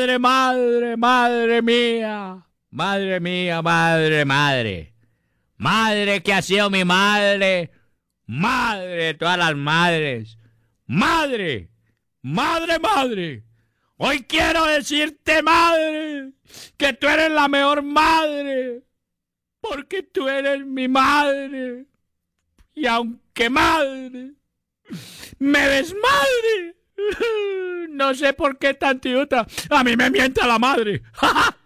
madre, madre, madre mía. Madre mía, madre, madre. Madre que ha sido mi madre. Madre de todas las madres. Madre, madre, madre. Hoy quiero decirte, madre, que tú eres la mejor madre. Porque tú eres mi madre. Y aunque madre me desmadre, no sé por qué tanta idiota. A mí me mienta la madre.